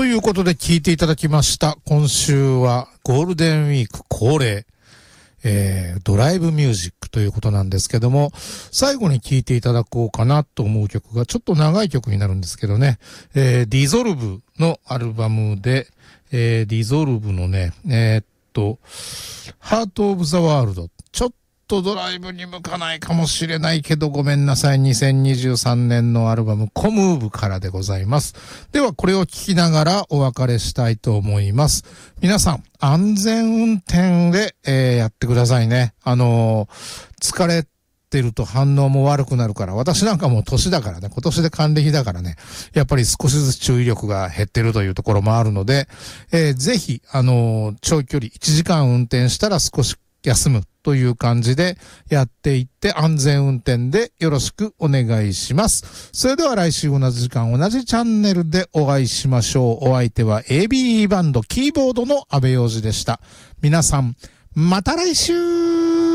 いうことで聞いていただきました。今週はゴールデンウィーク恒例、ドライブミュージックということなんですけども、最後に聴いていただこうかなと思う曲がちょっと長い曲になるんですけどね、ディゾルブのアルバムで、ディゾルブのね、ハートオブザワールド、ちょっとドライブに向かないかもしれないけどごめんなさい、2023年のアルバムコムーブからでございます。ではこれを聴きながらお別れしたいと思います。皆さん安全運転で、やってくださいね。疲れてると反応も悪くなるから、私なんかもう年だからね、今年で還暦だからね、やっぱり少しずつ注意力が減ってるというところもあるので、ぜひ長距離1時間運転したら少し休むという感じでやっていって安全運転でよろしくお願いします。それでは来週同じ時間同じチャンネルでお会いしましょう。お相手は AB バンドキーボードの阿部陽二でした。皆さんまた来週。